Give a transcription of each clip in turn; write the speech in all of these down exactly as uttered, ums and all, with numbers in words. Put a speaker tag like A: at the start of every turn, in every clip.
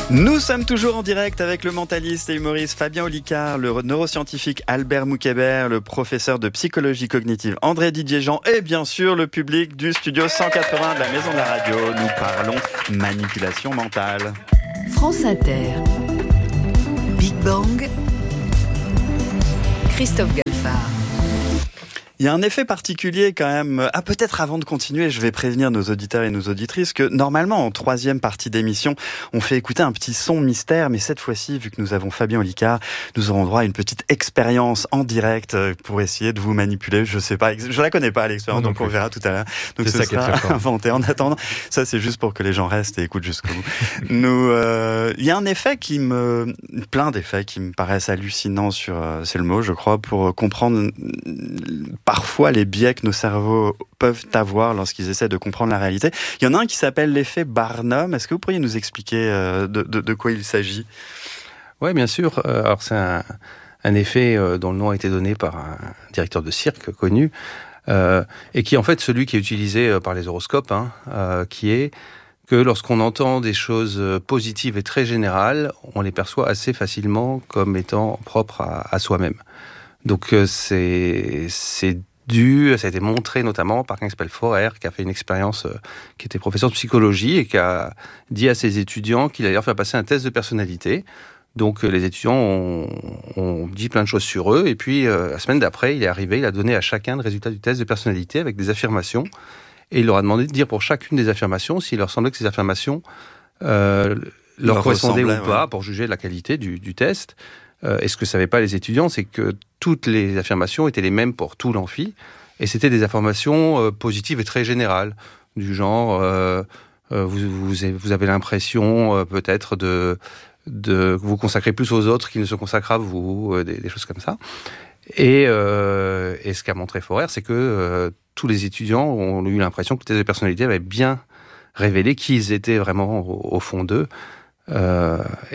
A: Nous sommes toujours en direct avec le mentaliste et humoriste Fabien Olicard, le neuroscientifique Albert Moukébert, le professeur de psychologie cognitive André Didier-Jean et bien sûr le public du studio cent quatre-vingts de la Maison de la Radio. Nous parlons manipulation mentale.
B: France Inter. Big Bang. Christophe Galfard.
A: Il y a un effet particulier quand même. Ah, peut-être avant de continuer, je vais prévenir nos auditeurs et nos auditrices que normalement, en troisième partie d'émission, on fait écouter un petit son mystère, mais cette fois-ci, vu que nous avons Fabien Olicard, nous aurons droit à une petite expérience en direct pour essayer de vous manipuler. Je sais pas, je la connais pas l'expérience, donc on verra tout à l'heure. Donc
C: c'est
A: ce
C: ça qui est très
A: sera inventé. En attendant, ça c'est juste pour que les gens restent et écoutent jusqu'au bout. Nous, euh, il y a un effet qui me, plein d'effets qui me paraissent hallucinants sur, euh, c'est le mot, je crois, pour comprendre parfois les biais que nos cerveaux peuvent avoir lorsqu'ils essaient de comprendre la réalité. Il y en a un qui s'appelle l'effet Barnum. Est-ce que vous pourriez nous expliquer euh, de, de, de quoi il s'agit ?
C: Oui, bien sûr. Euh, alors c'est un, un effet euh, dont le nom a été donné par un directeur de cirque connu, euh, et qui est en fait celui qui est utilisé euh, par les horoscopes, hein, euh, qui est que lorsqu'on entend des choses positives et très générales, on les perçoit assez facilement comme étant propres à, à soi-même. Donc euh, c'est, c'est dû, ça a été montré notamment par quelqu'un qui s'appelle Forer, qui a fait une expérience, euh, qui était professeur de psychologie et qui a dit à ses étudiants qu'il allait leur faire passer un test de personnalité. Donc euh, les étudiants ont, ont dit plein de choses sur eux et puis euh, la semaine d'après, il est arrivé, il a donné à chacun le résultat du test de personnalité avec des affirmations et il leur a demandé de dire pour chacune des affirmations s'il leur semblait que ces affirmations euh, leur, leur correspondaient ou pas, ouais, pour juger la qualité du, du test. Euh, et ce que ne savaient pas les étudiants, c'est que toutes les affirmations étaient les mêmes pour tout l'amphi, et c'était des affirmations euh, positives et très générales, du genre euh, euh, vous, vous, vous avez l'impression euh, peut-être de, de vous consacrer plus aux autres qu'ils ne se consacrent à vous, euh, des, des choses comme ça. Et, euh, et ce qu'a montré Forer, c'est que euh, tous les étudiants ont eu l'impression que le test de personnalité avait bien révélé qui ils étaient vraiment au, au fond d'eux. Euh,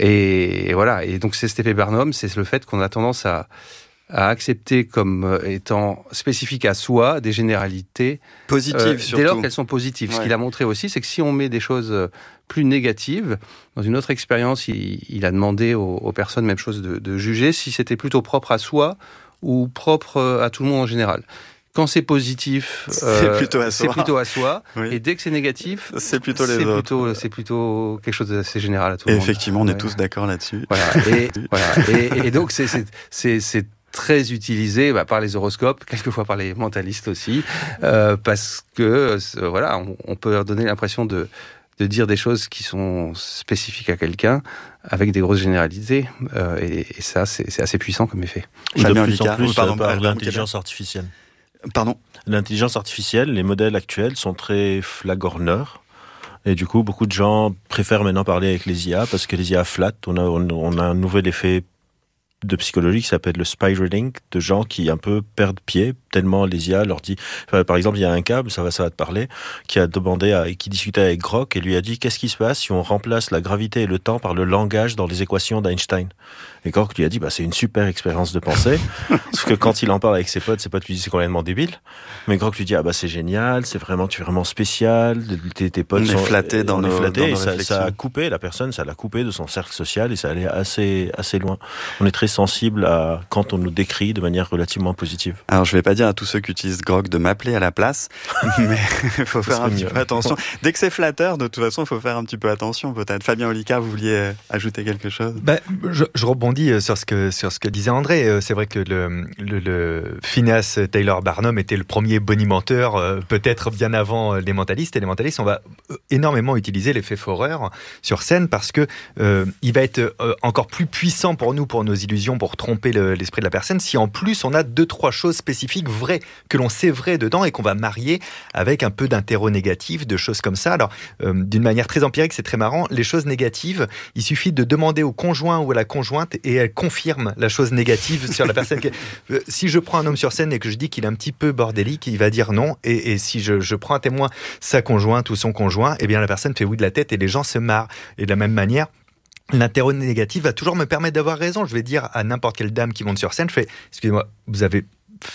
C: et, et voilà. Et donc c'est cet effet Barnum, c'est le fait qu'on a tendance à, à accepter comme étant spécifiques à soi des généralités
A: positives, euh, surtout.
C: Dès lors qu'elles sont positives. Ouais. Ce qu'il a montré aussi, c'est que si on met des choses plus négatives, dans une autre expérience, il, il a demandé aux, aux personnes, même chose, de, de juger si c'était plutôt propre à soi ou propre à tout le monde en général. Quand c'est positif, euh,
A: c'est plutôt à soi.
C: C'est plutôt à soi.
A: Oui.
C: Et dès que c'est négatif,
A: c'est plutôt les
C: c'est
A: autres.
C: Plutôt, c'est plutôt quelque chose d'assez général à tout le
A: et
C: monde.
A: Effectivement, on
C: ouais.
A: est tous d'accord là-dessus.
C: Voilà. Et, voilà. Et, et donc, c'est, c'est, c'est, c'est très utilisé bah, par les horoscopes, quelquefois par les mentalistes aussi, euh, parce que euh, voilà, on, on peut leur donner l'impression de, de dire des choses qui sont spécifiques à quelqu'un avec des grosses généralités, euh, et, et ça, c'est, c'est assez puissant comme effet.
D: De plus Olicard, en plus, oh, pardon, par l'intelligence artificielle.
A: Pardon.
D: L'intelligence artificielle, les modèles actuels sont très flagorneurs. Et du coup, beaucoup de gens préfèrent maintenant parler avec les I A parce que les I A flattent. On a, on, on a un nouvel effet de psychologie qui s'appelle le spiraling, de gens qui un peu perdent pied tellement les I A leur dit. Par exemple, il y a un câble, ça va, ça va te parler, qui a demandé à, qui discutait avec Grok et lui a dit qu'est-ce qui se passe si on remplace la gravité et le temps par le langage dans les équations d'Einstein. Et Grok lui a dit bah c'est une super expérience de pensée, parce que quand il en parle avec ses potes, ses potes lui disent c'est complètement débile. Mais Grok lui dit ah bah c'est génial, c'est vraiment tu es vraiment spécial, tes, tes potes
A: on
D: sont
A: est flattés dans
D: on
A: nos,
D: est flattés,
A: dans
D: et
A: nos
D: ça, ça a coupé la personne, ça l'a coupé de son cercle social et ça allait assez assez loin. On est très sensible à quand on nous décrit de manière relativement positive.
A: Alors je vais pas dire à tous ceux qui utilisent Grok de m'appeler à la place, mais il faut faire un petit
D: mieux.
A: peu attention. Dès que c'est flatteur, de toute façon, il faut faire un petit peu attention peut-être. Fabien Olicard, vous vouliez ajouter quelque chose ?
E: Ben, je, je rebondis sur ce que sur ce que disait André. C'est vrai que le, le, le Phineas Taylor Barnum était le premier bonimenteur, euh, peut-être bien avant les mentalistes. Et les mentalistes, on va énormément utiliser l'effet Forer sur scène parce que euh, il va être euh, encore plus puissant pour nous, pour nos illusions, pour tromper le, l'esprit de la personne, si en plus on a deux trois choses spécifiques vraies que l'on sait vraies dedans et qu'on va marier avec un peu d'interro négatif, de choses comme ça. Alors euh, d'une manière très empirique, c'est très marrant. Les choses négatives, il suffit de demander au conjoint ou à la conjointe et elle confirme la chose négative sur la personne. Euh, si je prends un homme sur scène et que je dis qu'il est un petit peu bordélique, il va dire non. Et, et si je, je prends un témoin, sa conjointe ou son conjoint, eh bien la personne fait oui de la tête et les gens se marrent. Et de la même manière, l'interro négatif va toujours me permettre d'avoir raison. Je vais dire à n'importe quelle dame qui monte sur scène, je fais, excusez-moi, vous avez fait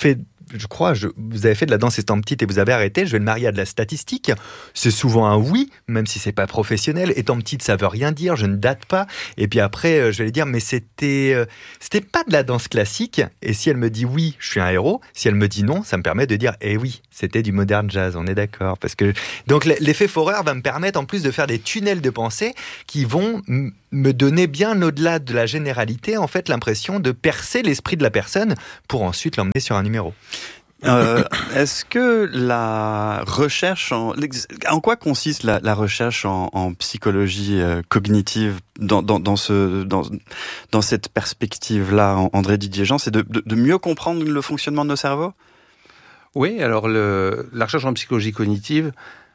E: je crois, je, vous avez fait de la danse étant petite et vous avez arrêté, je vais le marier à de la statistique. C'est souvent un oui, même si c'est pas professionnel. Étant petite, ça veut rien dire, je ne date pas. Et puis après, je vais lui dire, mais c'était, euh, c'était pas de la danse classique. Et si elle me dit oui, je suis un héros. Si elle me dit non, ça me permet de dire, eh oui, c'était du modern jazz, on est d'accord. Parce que, donc l'effet Forer va me permettre en plus de faire des tunnels de pensée qui vont m- me donner bien au-delà de la généralité, en fait, l'impression de percer l'esprit de la personne pour ensuite l'emmener sur un numéro.
A: Euh, est-ce que la recherche, en, en quoi consiste la, la recherche en, en psychologie euh, cognitive dans, dans, dans, ce, dans, dans cette perspective-là, André Didier-Jean, c'est de, de, de mieux comprendre le fonctionnement de nos cerveaux ?
C: Oui, alors le, la recherche en psychologie cognitive,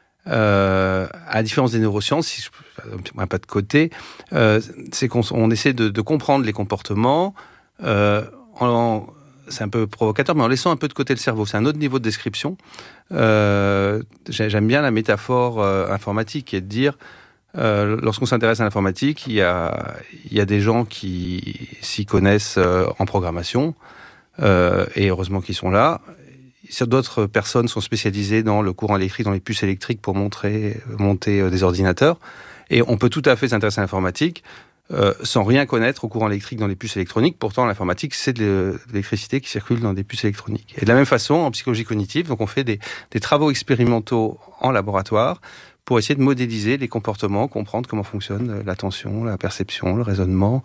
C: euh, à la différence des neurosciences, si je peux un pas de côté, euh, c'est qu'on on essaie de, de comprendre les comportements euh, en c'est un peu provocateur, mais en laissant un peu de côté le cerveau. C'est un autre niveau de description. Euh, j'aime bien la métaphore euh, informatique, qui est de dire, euh, lorsqu'on s'intéresse à l'informatique, il y a, il y a des gens qui s'y connaissent euh, en programmation, euh, et heureusement qu'ils sont là. D'autres personnes sont spécialisées dans le courant électrique, dans les puces électriques pour montrer, monter euh, des ordinateurs. Et on peut tout à fait s'intéresser à l'informatique, Euh, sans rien connaître au courant électrique dans les puces électroniques. Pourtant, l'informatique, c'est de l'électricité qui circule dans des puces électroniques. Et de la même façon, en psychologie cognitive, donc on fait des, des travaux expérimentaux en laboratoire pour essayer de modéliser les comportements, comprendre comment fonctionne l'attention, la perception, le raisonnement.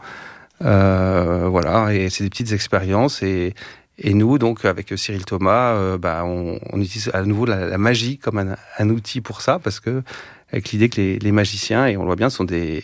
C: Euh, voilà, et c'est des petites expériences. Et, et nous, donc, avec Cyril Thomas, euh, bah, on, on utilise à nouveau la, la magie comme un, un outil pour ça, parce que avec l'idée que les, les magiciens, et on le voit bien, sont des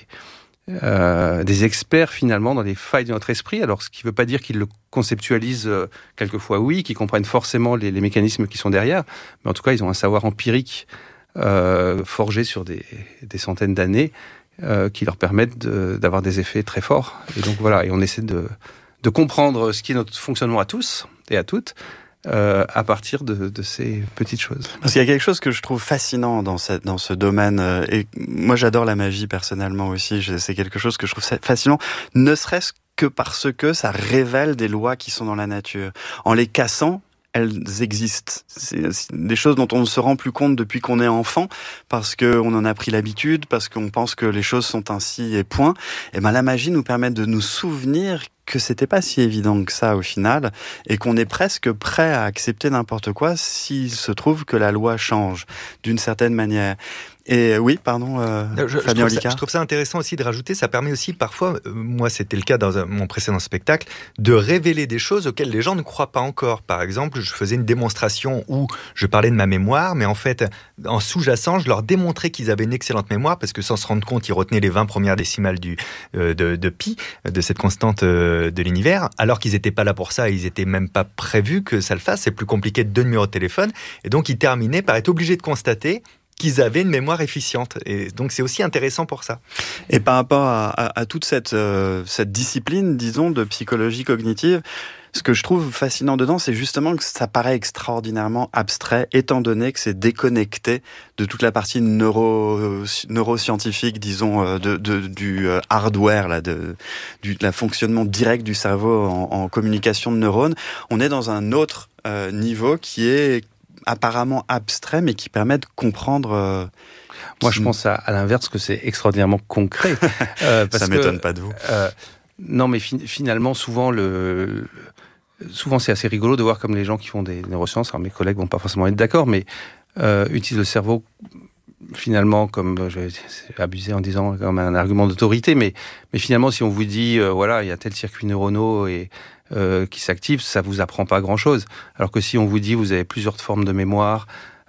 C: Euh, des experts finalement dans les failles de notre esprit. Alors ce qui ne veut pas dire qu'ils le conceptualisent euh, quelquefois, oui, qu'ils comprennent forcément les, les mécanismes qui sont derrière, mais en tout cas ils ont un savoir empirique euh, forgé sur des, des centaines d'années euh, qui leur permettent de, d'avoir des effets très forts. Et donc voilà, et on essaie de, de comprendre ce qui est notre fonctionnement à tous et à toutes, Euh, à partir de, de ces petites choses.
A: Parce qu'il y a quelque chose que je trouve fascinant dans, cette, dans ce domaine, euh, et moi j'adore la magie personnellement aussi, c'est quelque chose que je trouve fascinant, ne serait-ce que parce que ça révèle des lois qui sont dans la nature. En les cassant, elles existent. C'est des choses dont on ne se rend plus compte depuis qu'on est enfant, parce qu'on en a pris l'habitude, parce qu'on pense que les choses sont ainsi et point. Et ben la magie nous permet de nous souvenir que c'était pas si évident que ça au final, et qu'on est presque prêt à accepter n'importe quoi s'il se trouve que la loi change d'une certaine manière. Et oui, pardon, euh,
E: je,
A: Fabien
E: je, trouve ça, je trouve ça intéressant aussi de rajouter, ça permet aussi parfois, euh, moi c'était le cas dans un, mon précédent spectacle, de révéler des choses auxquelles les gens ne croient pas encore. Par exemple, je faisais une démonstration où je parlais de ma mémoire, mais en fait, en sous-jacent, je leur démontrais qu'ils avaient une excellente mémoire, parce que sans se rendre compte, ils retenaient les vingt premières décimales du, euh, de, de pi, de cette constante euh, de l'univers, alors qu'ils n'étaient pas là pour ça, ils n'étaient même pas prévus que ça le fasse, c'est plus compliqué de deux numéros de téléphone, et donc ils terminaient par être obligés de constater qu'ils avaient une mémoire efficiente. Et donc, c'est aussi intéressant pour ça.
A: Et par rapport à, à, à toute cette, euh, cette discipline, disons, de psychologie cognitive, ce que je trouve fascinant dedans, c'est justement que ça paraît extraordinairement abstrait, étant donné que c'est déconnecté de toute la partie neuro, neuroscientifique, disons, de, de, du hardware, là, de, du de la fonctionnement direct du cerveau en, en communication de neurones. On est dans un autre euh, niveau qui est apparemment abstrait, mais qui permet de comprendre. Euh,
C: Moi, je pense à, à l'inverse, que c'est extraordinairement concret.
A: euh, parce Ça m'étonne que, pas de vous.
C: Euh, non, mais fi- finalement, souvent, le, le, souvent, c'est assez rigolo de voir comme les gens qui font des neurosciences, alors mes collègues vont pas forcément être d'accord, mais euh, utilisent le cerveau finalement comme, je vais abuser en disant comme un argument d'autorité, mais, mais finalement, si on vous dit, euh, voilà, il y a tel circuit neuronaux et Euh, qui s'active, ça vous apprend pas grand-chose. Alors que si on vous dit vous avez plusieurs formes de mémoire,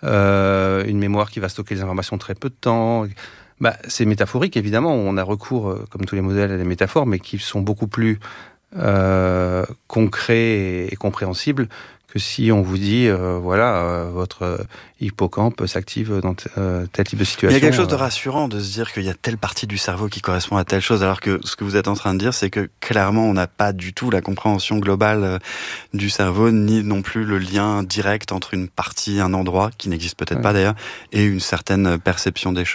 C: euh, une mémoire qui va stocker les informations très peu de temps, bah, c'est métaphorique évidemment. On a recours, euh, comme tous les modèles, à des métaphores, mais qui sont beaucoup plus euh, concrets et, et compréhensibles que si on vous dit, euh, voilà, euh, votre hippocampe s'active dans t- euh, tel type de situation.
A: Il y a quelque chose de rassurant de se dire qu'il y a telle partie du cerveau qui correspond à telle chose, alors que ce que vous êtes en train de dire, c'est que clairement, on n'a pas du tout la compréhension globale du cerveau, ni non plus le lien direct entre une partie, un endroit, qui n'existe peut-être ouais. pas d'ailleurs, et une certaine perception des choses.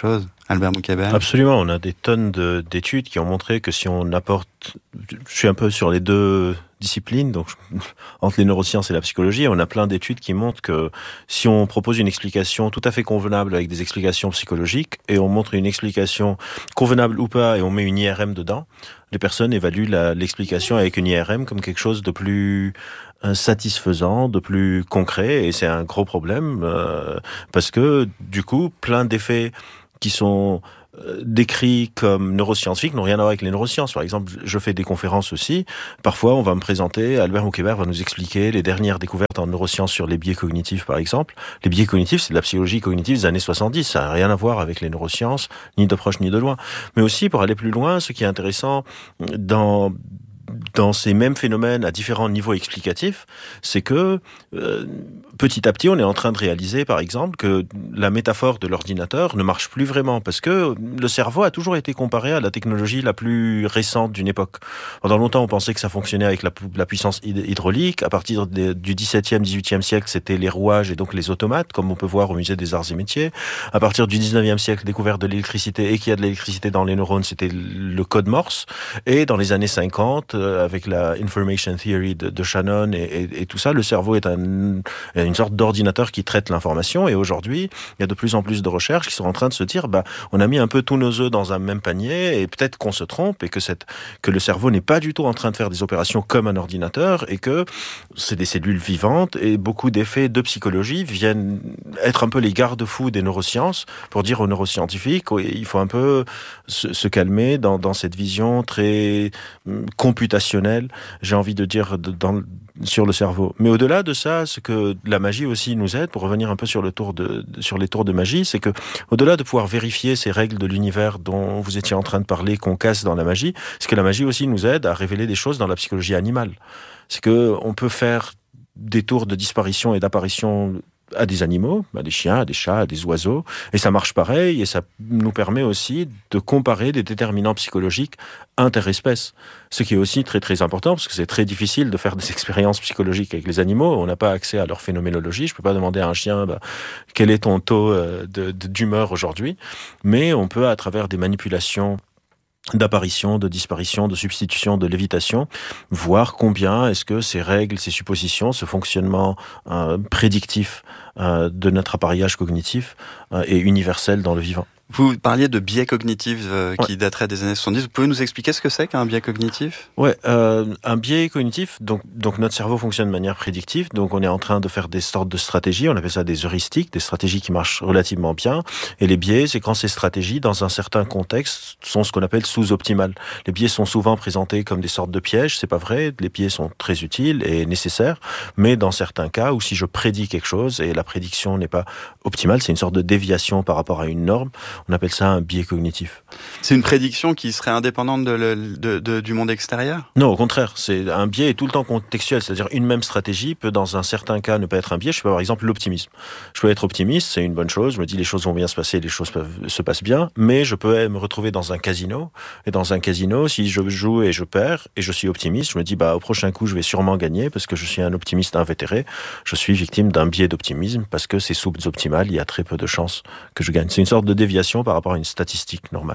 A: Albert Moukébert?
D: Absolument, on a des tonnes de, d'études qui ont montré que si on apporte... Je suis un peu sur les deux disciplines, donc entre les neurosciences et la psychologie, on a plein d'études qui montrent que si on propose une explication tout à fait convenable avec des explications psychologiques, et on montre une explication convenable ou pas, et on met une I R M dedans, les personnes évaluent la, l'explication avec une I R M comme quelque chose de plus satisfaisant, de plus concret, et c'est un gros problème, euh, parce que du coup, plein d'effets qui sont décrits comme neuroscientifiques n'ont rien à voir avec les neurosciences. Par exemple, je fais des conférences aussi. Parfois, on va me présenter, Albert Moukébert va nous expliquer les dernières découvertes en neurosciences sur les biais cognitifs, par exemple. Les biais cognitifs, c'est de la psychologie cognitive des années soixante-dix. Ça n'a rien à voir avec les neurosciences, ni de proche ni de loin. Mais aussi, pour aller plus loin, ce qui est intéressant dans... dans ces mêmes phénomènes à différents niveaux explicatifs, c'est que euh, petit à petit, on est en train de réaliser, par exemple, que la métaphore de l'ordinateur ne marche plus vraiment, parce que le cerveau a toujours été comparé à la technologie la plus récente d'une époque. Pendant longtemps, on pensait que ça fonctionnait avec la, la puissance hydraulique. À partir de, du dix-septième, dix-huitième siècle, c'était les rouages et donc les automates, comme on peut voir au musée des arts et métiers. À partir du dix-neuvième siècle, découverte de l'électricité et qu'il y a de l'électricité dans les neurones, c'était le code Morse. Et dans les années cinquante, avec la information theory de, de Shannon et, et, et tout ça, le cerveau est un, une sorte d'ordinateur qui traite l'information. Et aujourd'hui, il y a de plus en plus de recherches qui sont en train de se dire, bah, on a mis un peu tous nos œufs dans un même panier et peut-être qu'on se trompe et que, cette, que le cerveau n'est pas du tout en train de faire des opérations comme un ordinateur et que c'est des cellules vivantes et beaucoup d'effets de psychologie viennent être un peu les garde-fous des neurosciences pour dire aux neuroscientifiques, il faut un peu se, se calmer dans, dans cette vision très computationnelle, j'ai envie de dire, dans, sur le cerveau. Mais au-delà de ça, ce que la magie aussi nous aide, pour revenir un peu sur, le tour de, sur les tours de magie, c'est que au-delà de pouvoir vérifier ces règles de l'univers dont vous étiez en train de parler, qu'on casse dans la magie, c'est que la magie aussi nous aide à révéler des choses dans la psychologie animale. C'est que on peut faire des tours de disparition et d'apparition à des animaux, à des chiens, à des chats, à des oiseaux, et ça marche pareil, et ça nous permet aussi de comparer des déterminants psychologiques interespèces, ce qui est aussi très très important, parce que c'est très difficile de faire des expériences psychologiques avec les animaux, on n'a pas accès à leur phénoménologie, je peux pas demander à un chien, bah, quel est ton taux de, de, d'humeur aujourd'hui, mais on peut, à travers des manipulations d'apparition, de disparition, de substitution, de lévitation, voir combien est-ce que ces règles, ces suppositions, ce fonctionnement euh, prédictif euh, de notre appareillage cognitif euh, est universel dans le vivant.
A: Vous parliez de biais cognitifs euh, qui
D: ouais.
A: dateraient des années soixante-dix. Vous pouvez nous expliquer ce que c'est qu'un biais cognitif ?
D: Ouais, euh, un biais cognitif, donc, donc notre cerveau fonctionne de manière prédictive, donc on est en train de faire des sortes de stratégies, on appelle ça des heuristiques, des stratégies qui marchent relativement bien, et les biais, c'est quand ces stratégies, dans un certain contexte, sont ce qu'on appelle sous-optimales. Les biais sont souvent présentés comme des sortes de pièges, c'est pas vrai, les biais sont très utiles et nécessaires, mais dans certains cas où si je prédis quelque chose et la prédiction n'est pas optimale, c'est une sorte de déviation par rapport à une norme, on appelle ça un biais cognitif.
A: C'est une prédiction qui serait indépendante de le, de, de, du monde extérieur ?
D: Non, au contraire. C'est un biais est tout le temps contextuel. C'est-à-dire une même stratégie peut, dans un certain cas, ne pas être un biais. Je peux, par exemple, l'optimisme. Je peux être optimiste, c'est une bonne chose. Je me dis les choses vont bien se passer, les choses peuvent, se passent bien. Mais je peux me retrouver dans un casino. Et dans un casino, si je joue et je perds, et je suis optimiste, je me dis bah au prochain coup, je vais sûrement gagner parce que je suis un optimiste invétéré. Je suis victime d'un biais d'optimisme parce que c'est sous-optimal. Il y a très peu de chances que je gagne. C'est une sorte de déviation par rapport à une statistique normale.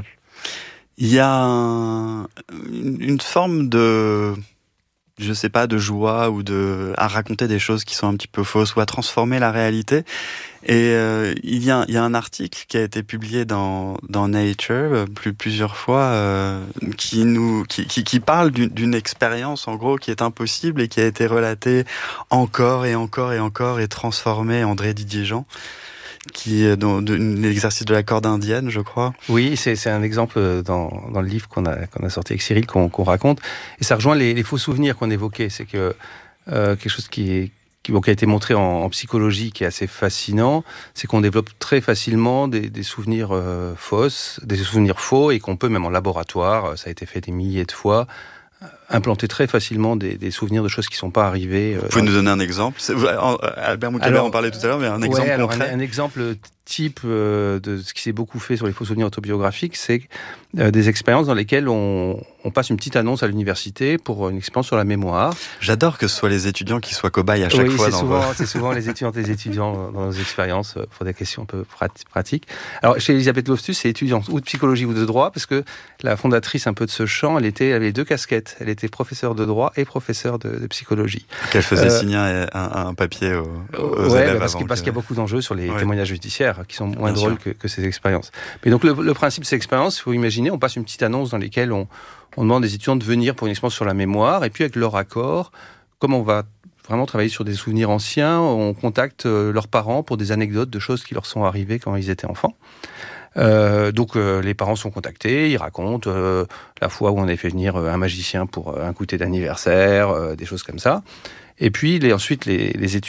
A: Il y a un, une forme de, je sais pas, de joie ou de à raconter des choses qui sont un petit peu fausses ou à transformer la réalité. Et euh, il y a il y a un article qui a été publié dans dans Nature plus plusieurs fois euh, qui nous qui qui, qui parle d'une, d'une expérience en gros qui est impossible et qui a été relatée encore et encore et encore et transformée. André Didier-Jean, qui est dans de, l'exercice de la corde indienne, je crois.
C: Oui, c'est, c'est un exemple dans, dans le livre qu'on a, qu'on a sorti avec Cyril, qu'on, qu'on raconte. Et ça rejoint les, les faux souvenirs qu'on évoquait. C'est que euh, quelque chose qui, est, qui, bon, qui a été montré en, en psychologie, qui est assez fascinant, c'est qu'on développe très facilement des, des souvenirs euh, fausses, des souvenirs faux, et qu'on peut, même en laboratoire, ça a été fait des milliers de fois, implanter très facilement des, des souvenirs de choses qui ne sont pas arrivées.
A: Vous pouvez nous donner un exemple? Albert Moukébert en parlait tout à l'heure, mais un exemple
C: ouais, alors
A: concret.
C: un, un exemple type euh, de ce qui s'est beaucoup fait sur les faux souvenirs autobiographiques, c'est euh, des expériences dans lesquelles on, on passe une petite annonce à l'université pour une expérience sur la mémoire.
A: J'adore que ce soit les étudiants qui soient cobayes à chaque
C: oui,
A: fois.
C: C'est
A: dans
C: souvent,
A: vos...
C: c'est souvent les étudiantes et les étudiants dans nos expériences euh, pour des questions un peu pratiques. Alors, chez Elisabeth Loftus, c'est étudiante ou de psychologie ou de droit, parce que la fondatrice un peu de ce champ, elle, était, elle avait deux casquettes. Elle était professeure de droit et professeure de, de psychologie.
A: Qu'elle faisait
C: euh,
A: signer un, un, un papier aux, aux
C: ouais,
A: élèves.
C: Bah parce, que,
A: que...
C: parce qu'il y a beaucoup d'enjeux sur les
A: ouais.
C: témoignages judiciaires qui sont moins
A: Bien
C: drôles que, que ces expériences. Mais donc, le, le principe de ces expériences, il faut imaginer, on passe une petite annonce dans laquelle on, on demande des étudiants de venir pour une expérience sur la mémoire, et puis avec leur accord, comme on va vraiment travailler sur des souvenirs anciens, on contacte leurs parents pour des anecdotes de choses qui leur sont arrivées quand ils étaient enfants. Euh, donc euh, les parents sont contactés, ils racontent euh, la fois où on a fait venir un magicien pour un goûter d'anniversaire, euh, des choses comme ça. Et puis les, ensuite les, les étudiants